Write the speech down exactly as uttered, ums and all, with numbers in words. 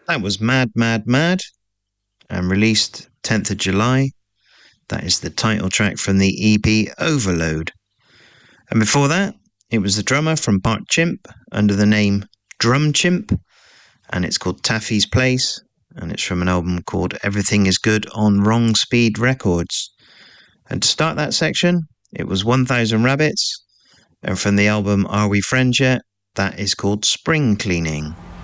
That was Mad, Mad, Mad, and released tenth of July. That is the title track from the E P Overload. And before that, it was the drummer from Bart Chimp under the name Drum Chimp, and it's called Taffy's Place, and it's from an album called Everything Is Good on Wrong Speed Records. And to start that section, it was one thousand Rabbits, and from the album Are We Friends Yet? That is called Spring Cleaning.